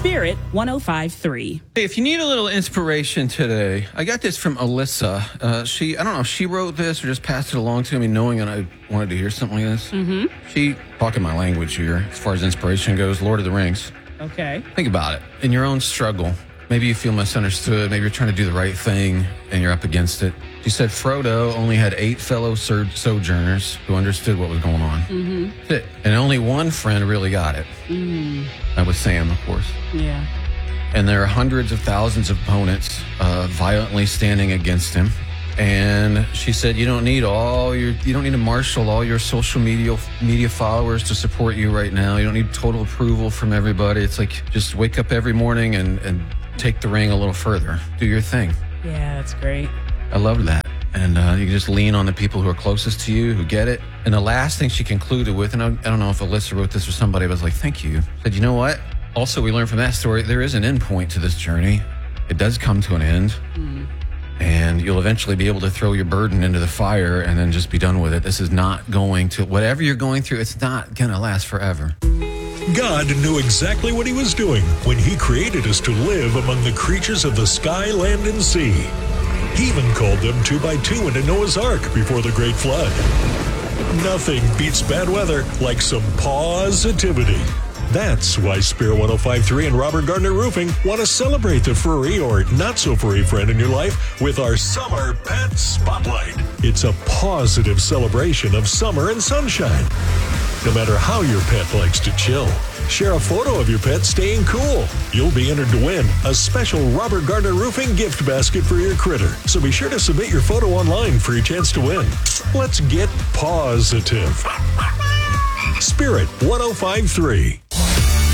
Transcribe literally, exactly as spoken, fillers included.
Spirit one oh five point three. Hey, if you need a little inspiration today, I got this from Alyssa. Uh, she, I don't know if she wrote this or just passed it along to me knowing that I wanted to hear something like this. Mm-hmm. She, talking my language here, as far as inspiration goes, Lord of the Rings. Okay. Think about it. In your own struggle, maybe you feel misunderstood, maybe you're trying to do the right thing and you're up against it. She said Frodo only had eight fellow sur- sojourners who understood what was going on. Mm-hmm. That's it. And only one friend really got it. Mm. That was Sam, of course. Yeah. And there are hundreds of thousands of opponents uh, violently standing against him. And she said, you don't need all your, you don't need to marshal all your social media media followers to support you right now. You don't need total approval from everybody. It's like, just wake up every morning and, and take the ring a little further. Do your thing. Yeah, that's great. I loved that. And uh, you can just lean on the people who are closest to you, who get it. And the last thing she concluded with, and I, I don't know if Alyssa wrote this or somebody, but I was like, thank you. Said, you know what? Also, we learned from that story, there is an end point to this journey. It does come to an end. Mm. And you'll eventually be able to throw your burden into the fire and then just be done with it. This is not going to, whatever you're going through, it's not going to last forever. God knew exactly what he was doing when he created us to live among the creatures of the sky, land, and sea. He even called them two by two into Noah's Ark before the Great Flood. Nothing beats bad weather like some positivity. That's why Spirit one oh five point three and Robert Gardner Roofing want to celebrate the furry or not-so-furry friend in your life with our Summer Pet Spotlight. It's a positive celebration of summer and sunshine. No matter how your pet likes to chill, share a photo of your pet staying cool. You'll be entered to win a special Robert Gardner Roofing gift basket for your critter. So be sure to submit your photo online for your chance to win. Let's get positive. Spirit one oh five point three.